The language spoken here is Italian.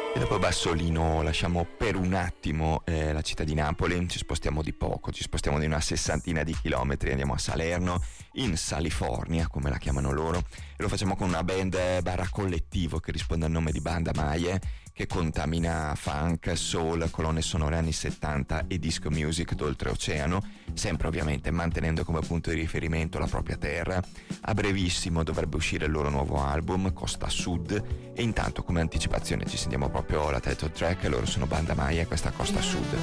E dopo Bassolino lasciamo per un attimo la città di Napoli, ci spostiamo di poco, ci spostiamo di una 60ina di chilometri, andiamo a Salerno, in Salifornia, come la chiamano loro, e lo facciamo con una band barra collettivo che risponde al nome di Banda Maie, che contamina funk, soul, colonne sonore anni 70 e disco music d'oltreoceano, sempre ovviamente mantenendo come punto di riferimento la propria terra. A brevissimo dovrebbe uscire il loro nuovo album, Costa Sud, e intanto come anticipazione ci sentiamo proprio la title track. Loro sono Banda Maia e questa Costa Sud.